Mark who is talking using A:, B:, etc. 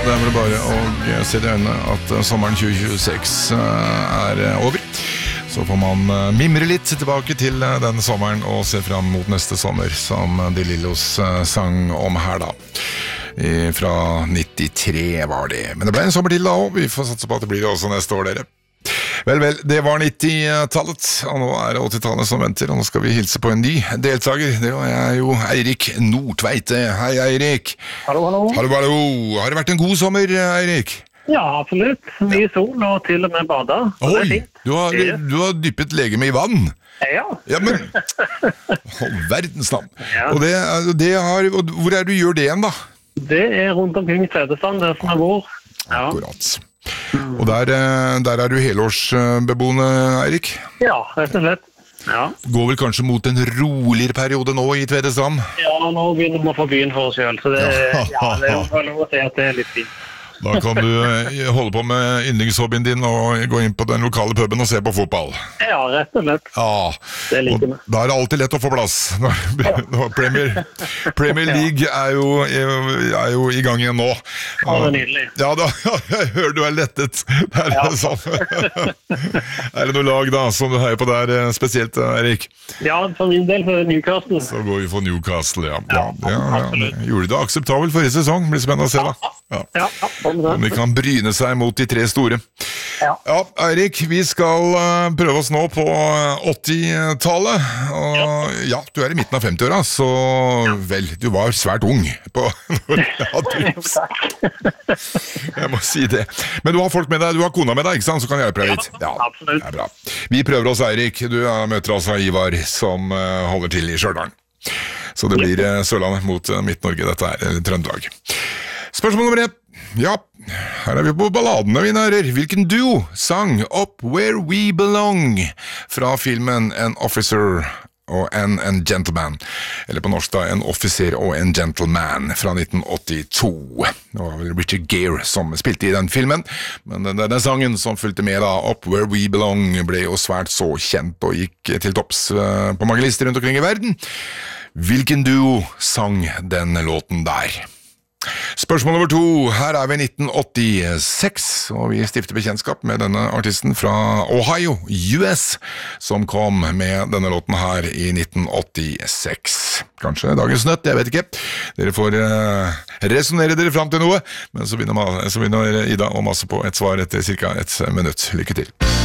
A: det vel bare å se i øynene at sommeren 2026 over. Så får man mimre litt tilbake til denne sommeren og se fram mot neste sommer, som De Lillos sang om her da. Fra 93 var det. Men det ble en sommer til da også. Vi får satse på at det blir det også neste år, dere. Vel, det var 90-tallet, og nå det 80-tallet som venter, og nå skal vi hilse på en ny deltaker. Det er jo Eirik Nordtveite. Hei, Eirik.
B: Hallo, hallo.
A: Hallo. Har det vært en god sommer, Eirik?
B: Ja, absolutt. Mye sol og til og med bada.
A: Oi, du har dyppet legeme i vann.
B: Ja.
A: Ja, men verdens navn. Ja. Og hvor du gjør det igjen da?
B: Det rundt omkring Tvedestrand, der som bor. Ja.
A: Akkurat. Og der du helårsbeboende, Eirik?
B: Ja, rett og slett. Ja.
A: Går vel kanskje mot en roligere periode nå i Tvedestrand?
B: Ja, nå begynner vi å få byen for oss selv, så det er jo lov å si at det er litt fint.
A: Da kan du holde på med yndlingshobbyen din og gå inn på den lokale puben og se på fotball.
B: Ja, rett og slett.
A: Ja,
B: det liker vi.
A: Da det alltid lett å få plass. Når Premier League er jo i gang igjen nå.
B: Ja, det nydelig.
A: Ja, jeg hører du lettet. Det noe lag da, som du heier på der spesielt, Erik?
B: Ja, for min del for Newcastle.
A: Så går vi for Newcastle, ja. Gjorde det akseptabelt for i sesong, blir spennende å se da.
B: Ja.
A: Om de kan bryne seg mot de tre store. Ja, Eirik, vi skal prøve oss nå på 80-tallet. Og ja, du i midten av 50-åra, så vel, du var svært ung når jeg hadde trips. Jeg må si det. Men du har folk med deg, du har kona med deg, ikke sant? Så kan jeg hjelpe deg litt. Ja, absolutt. Det bra. Vi prøver oss, Eirik. Du møter altså Ivar, som holder til i Stjørdal. Så det blir Sørlandet mot Midt-Norge, dette eller Trøndelag. Spørsmål nummer 1. Ja, her vi på balladene, mine herrer. Hvilken duo sang Up Where We Belong fra filmen An Officer og en Gentleman, eller på norsk da, En offiser og en gentleman fra 1982. Det var vel Richard Gere som spilte i den filmen, men denne sangen som fulgte med da, Up Where We Belong, ble jo svært så kjent og gikk til topps på mange lister rundt omkring i verden. Hvilken duo sang den låten der? Spørsmål nummer 2. Her vi i 1986, og vi stifter bekjentskap med denne artisten fra Ohio, US, som kom med denne låten her i 1986. Kanskje dagens nøtt, jeg vet ikke. Dere får resonere dere frem til noe, men så begynner Ida å masse på et svar etter cirka et minutt. Lykke til.